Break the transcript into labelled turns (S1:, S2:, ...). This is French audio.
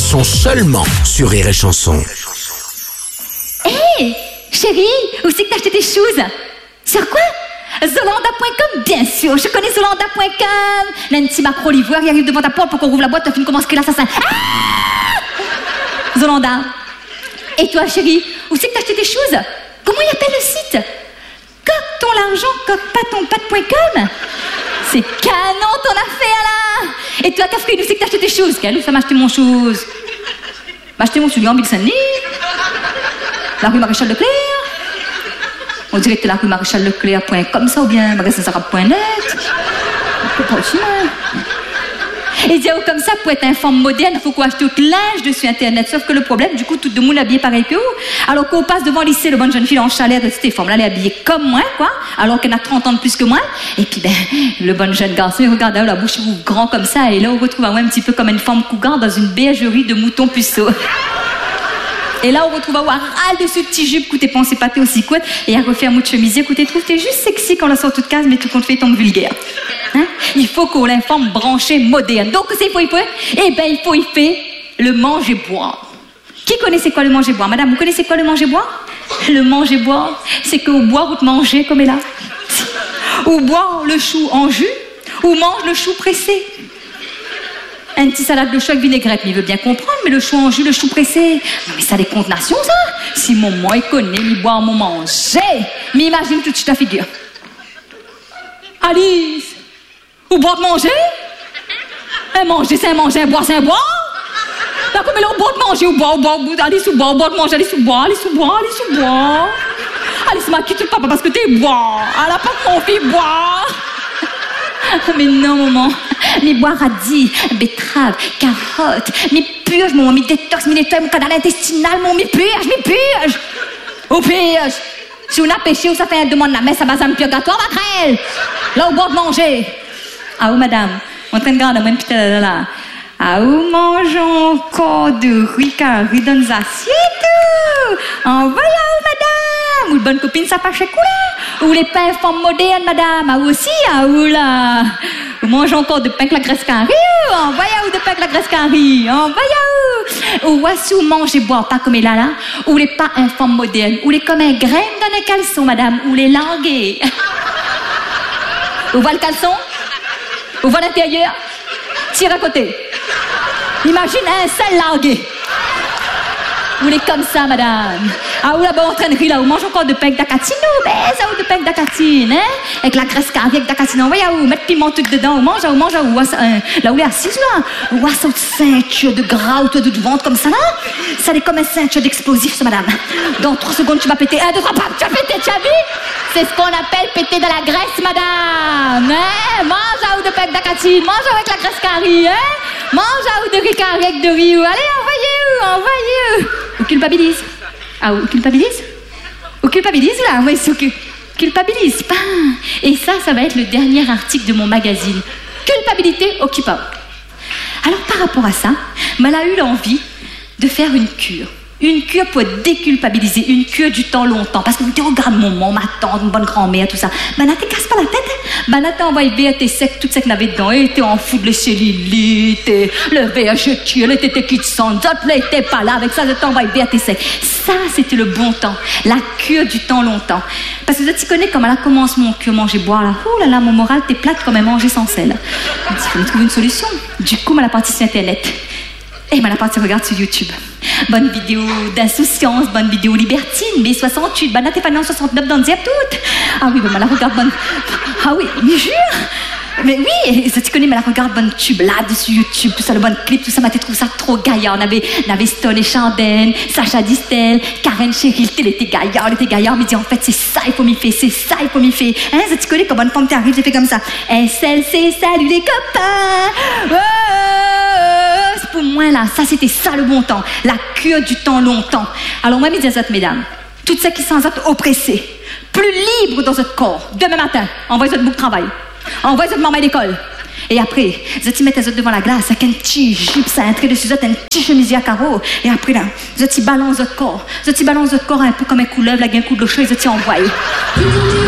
S1: sont seulement sur Rire et Chanson.
S2: Hé, chérie, où c'est que t'as acheté tes choses? Sur quoi? Zolanda.com, bien sûr, je connais Zolanda.com. Là, un petit macro livreur, il arrive devant ta porte pour qu'on rouvre la boîte, t'as fait une commande que l'assassin. Ah, Zolanda. Et toi, chérie, où c'est que t'as acheté tes choses? Comment il appelle le site? Coque ton l'argent, coque-pas-ton-pat.com. C'est canon ton affaire là. Et toi, Catherine, où c'est que t'as acheté tes choses? Quelle où ça m'a acheté mon chose? M'a acheté mon celui en Ville-Saint-Denis, la rue Maréchal Leclerc. On dirait que la rue Maréchal Leclerc.com ça ou bien magasin-sarab.net. C'est pas aussi, hein. Et dire comme ça, pour être une femme moderne, il faut qu'on achète tout linge dessus Internet. Sauf que le problème, du coup, tout le monde est habillé pareil que vous. Alors qu'on passe devant le lycée, le bonne jeune fille en chalet de cette femme-là, elle est habillée comme moi, quoi. Alors qu'elle a 30 ans de plus que moi. Et puis, ben, le bon jeune garçon, il regarde, la bouche ouvre grand comme ça. Et là, on retrouve un petit peu comme une femme cougar dans une bergerie de moutons puceaux. Et là, on retrouve à ras de ce petit jupe, écoutez, pensez pas t'es aussi couette, et à refaire mot de chemisier, écoutez, trouve t'es juste sexy quand la sort toute case, mais tout compte fait tombe vulgaire. Hein? Il faut qu'on l'informe branchée moderne. Donc, c'est il faut, eh ben, il faut le manger-boire. Qui connaissait quoi le manger-boire? Madame, vous connaissez quoi le manger-boire? Le manger-boire, c'est qu'au boire ou te manger comme est là. Ou boire le chou en jus, ou mange le chou pressé. Un petit salade de chou avec vinaigrette, mais il veut bien comprendre, mais le chou en jus, le chou pressé, mais ça a des contenations, ça. Si mon moi, il connaît, il boit, mon manger, mais imagine tout de suite ta figure. Alice, ou boire de manger? Un manger, c'est un manger, un boire, c'est un boire? D'accord, mais là, on boit de manger, ou boire, Alice, ou boire de manger, Alice, ou boire, Alice, ou boire, Alice, ou boire. Alice m'a quitté le papa parce que t'es boire. Elle a pas que mon fils boire. Mais non, maman. Mais boire radis, betterave, carotte, mes purges, maman, mes détox, mes nettoie, mon canal intestinal, maman, mes purges. Au purge. Si on a péché ou ça fait un demande la messe, ça base un purgatoire, ma crêle. Là, au bord de manger. Ah, où, madame? En train de garder, moi, putain, là. Ah, où mangeons encore de riz dans les assiettes? Envoyez où, madame? Ou bonne copine, ça pas chez quoi? Ou les pains femmes modernes, madame? Ah, aussi, ah, où, là? Ou mangeons encore de pain que la graisse carrée? Envoyez où de pain que la graisse carrée? Envoyez où? Ou voici où manger et boire, pas comme est là, ou les pas un femme moderne, ou les comme un grain dans les caleçons, madame, ou les langues. Ou voit le caleçon? Ou voit l'intérieur? Tire à côté. Imagine un seul largué. Vous les comme ça, madame. Ah, ou là-bas, en train de rire, là, où mange encore de pain d'acatine, ben, ça, ou de pain d'acatine, hein? Avec la graisse carrée, avec d'acatine, voyez, où mettre piment tout dedans, où mange, là où il est assise, là. Où a cette ceinture de gras, ou de ventre comme ça, là. Ça est comme une ceinture d'explosif, ça, madame. Dans 3 secondes, tu vas péter. 1, 2, 3, pam, tu vas péter, tu as vu? C'est ce qu'on appelle péter de la graisse, madame. Hein? Mange à ou de pain d'acatine, mange avec la graisse carrée, hein? Mange à ou de riz carré avec de riz, allez, envoyez. Ou culpabilise. Ah, ou culpabilise? Ou culpabilise, là? Oui, c'est culpabilise pas. Et ça va être le dernier article de mon magazine. Culpabilité occupable. Alors, par rapport à ça, elle a eu l'envie de faire une cure. Une cure pour déculpabiliser, une cure du temps longtemps. Parce que vous dites, regarde ma tante, une bonne grand-mère, tout ça. Ben, là, te casse pas la tête, hein. Ben, là, t'as envoyé le VRT sec, tout ce qu'il y avait dedans. Et t'es en fou de les cellulites, le VHT, elle était qui te sent, d'autres, là, t'es pas là. Avec ça, je t'ai envoyé le VRT sec. Ça, c'était le bon temps. La cure du temps longtemps. Parce que tu connais comment là commence mon cure manger-boire, là. Oh là là, mon moral, t'es plate comme un manger sans sel. Il faut trouver une solution. Du coup, elle a parti sur Internet. Et la partie regarde sur YouTube. Bonne vidéo d'insouciance, bonne vidéo libertine, mai 68, bonne Stéphanie en 69 dans le diable toute. Ah oui, la regarde bonne. Ah oui, mais jure. Mais oui, tu connais, mais la regarde bonne tube là dessus YouTube, tout ça, le bon clip, tout ça, m'a trouvé ça trop gaillard. On avait Stone et Chandenne, Sacha Distel, Karen Cheryl, elle était gaillard, mais dit en fait c'est ça il faut m'y faire, Hein, tu connais quand bonne femme t'arrive, j'ai fait comme ça. SLC, salut les copains. C'est pour moi là, ça c'était ça le bon temps, la cure du temps longtemps. Alors moi, mes mesdames, toutes celles qui sont oppressées, plus libres dans votre corps, demain matin, envoyez votre bouc de travail. Envoie votre maman à l'école. Et après, vous te mettez devant la glace avec un petit jupe, ça un trait dessus, un petit chemisier à carreaux. Et après, là, vous te balancez votre corps. Vous te balancez votre corps un peu comme un couleuvre, là, un coup de l'eau chaud, vous te envoyez.